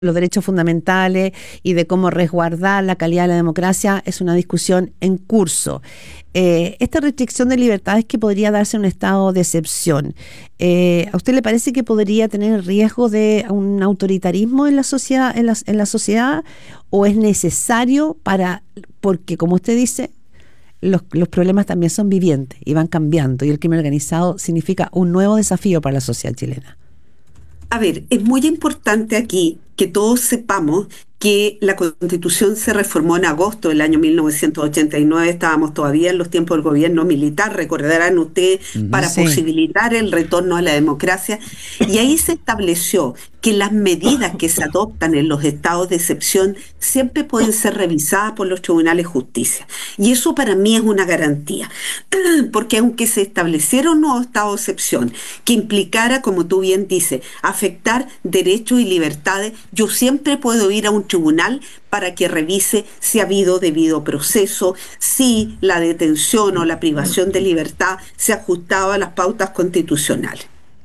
los derechos fundamentales y de cómo resguardar la calidad de la democracia es una discusión en curso. Esta restricción de libertades que podría darse en un estado de excepción, ¿a usted le parece que podría tener el riesgo de un autoritarismo en la sociedad, en la sociedad, o es necesario porque como usted dice, los problemas también son vivientes y van cambiando, y el crimen organizado significa un nuevo desafío para la sociedad chilena? A ver, es muy importante aquí que todos sepamos que la Constitución se reformó en agosto del año 1989, estábamos todavía en los tiempos del gobierno militar, recordarán ustedes, para Sí. posibilitar el retorno a la democracia, y ahí se estableció que las medidas que se adoptan en los estados de excepción siempre pueden ser revisadas por los tribunales de justicia. Y eso para mí es una garantía, porque aunque se estableciera un nuevo estado de excepción que implicara, como tú bien dices, afectar derechos y libertades, yo siempre puedo ir a un tribunal para que revise si ha habido debido proceso, si la detención o la privación de libertad se ajustaba a las pautas constitucionales.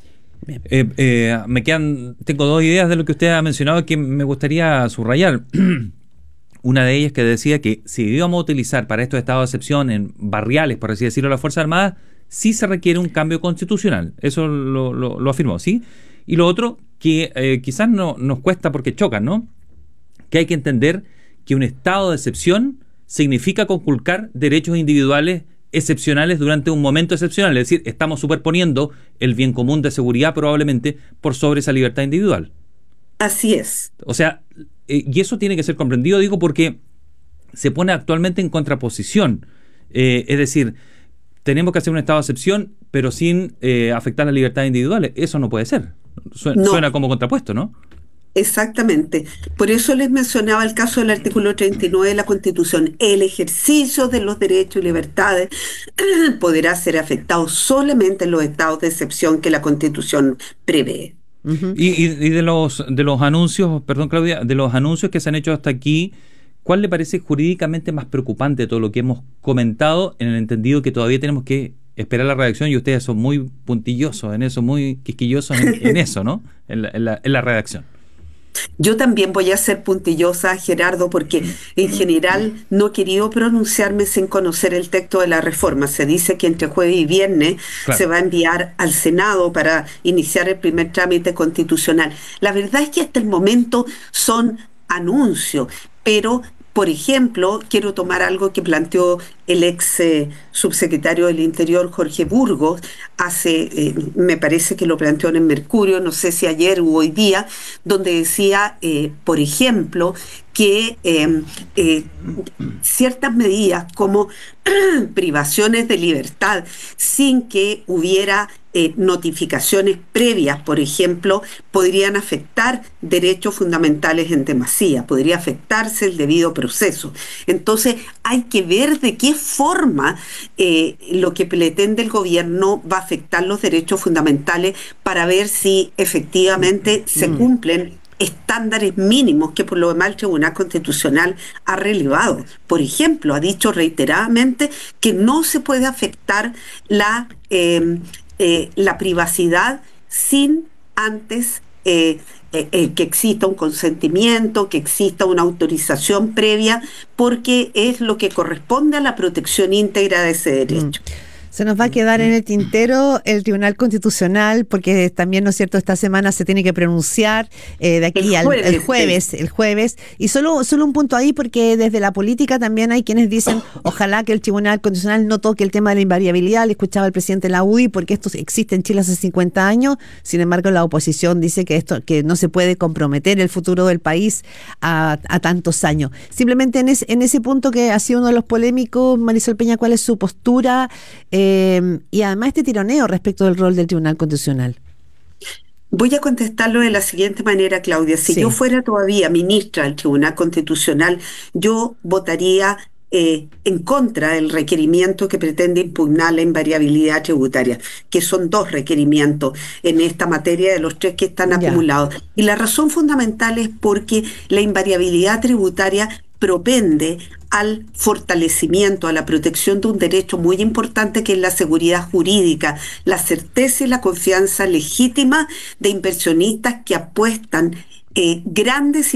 Tengo dos ideas de lo que usted ha mencionado que me gustaría subrayar. Una de ellas que decía que si íbamos a utilizar para estos estados de excepción en barriales, por así decirlo, las Fuerzas Armadas, sí se requiere un cambio constitucional. Eso lo afirmó, ¿sí? Y lo otro, que quizás no nos cuesta porque chocan, ¿no? Que hay que entender que un estado de excepción significa conculcar derechos individuales excepcionales durante un momento excepcional. Es decir, estamos superponiendo el bien común de seguridad probablemente por sobre esa libertad individual. Así es. O sea, y eso tiene que ser comprendido, digo, porque se pone actualmente en contraposición. Es decir, tenemos que hacer un estado de excepción, pero sin afectar las libertades individuales. Eso no puede ser. Suena No, como contrapuesto, ¿no? exactamente. Por eso les mencionaba el caso del artículo 39 de la Constitución. El ejercicio de los derechos y libertades podrá ser afectado solamente en los estados de excepción que la Constitución prevé. Ujú. Y de los anuncios, perdón Claudia, de los anuncios que se han hecho hasta aquí, ¿cuál le parece jurídicamente más preocupante de todo lo que hemos comentado, en el entendido que todavía tenemos que esperar la redacción y ustedes son muy puntillosos en eso, muy quisquillosos en eso, ¿no? En la redacción. Yo también voy a ser puntillosa, Gerardo, porque en general no he querido pronunciarme sin conocer el texto de la reforma. Se dice que entre jueves y viernes se Claro. va a enviar al Senado para iniciar el primer trámite constitucional. La verdad es que hasta el momento son anuncios, pero, por ejemplo, quiero tomar algo que planteó el ex subsecretario del Interior, Jorge Burgos, me parece que lo planteó en el Mercurio, no sé si ayer u hoy día, donde decía, por ejemplo, que ciertas medidas como privaciones de libertad sin que hubiera notificaciones previas, por ejemplo, podrían afectar derechos fundamentales en demasía, podría afectarse el debido proceso. Entonces, hay que ver de qué forma lo que pretende el gobierno va a afectar los derechos fundamentales para ver si efectivamente se cumplen estándares mínimos que por lo demás el Tribunal Constitucional ha relevado. Por ejemplo, ha dicho reiteradamente que no se puede afectar la privacidad sin antes que exista un consentimiento, que exista una autorización previa, porque es lo que corresponde a la protección íntegra de ese Mm. derecho. Se nos va a quedar en el tintero el Tribunal Constitucional, porque también, ¿no es cierto?, esta semana se tiene que pronunciar de El aquí al jueves, sí. el jueves. Y solo un punto ahí, porque desde la política también hay quienes dicen, ojalá que el Tribunal Constitucional no toque el tema de la invariabilidad. Le escuchaba al presidente de la UDI, porque esto existe en Chile hace 50 años. Sin embargo, la oposición dice que no se puede comprometer el futuro del país a tantos años. Simplemente en ese punto que ha sido uno de los polémicos, Marisol Peña, ¿cuál es su postura? Y además este tironeo respecto del rol del Tribunal Constitucional. Voy a contestarlo de la siguiente manera, Claudia. Si yo Sí. fuera todavía ministra del Tribunal Constitucional, yo votaría en contra del requerimiento que pretende impugnar la invariabilidad tributaria, que son dos requerimientos en esta materia de los tres que están Ya. acumulados. Y la razón fundamental es porque la invariabilidad tributaria propende al fortalecimiento, a la protección de un derecho muy importante que es la seguridad jurídica, la certeza y la confianza legítima de inversionistas que apuestan grandes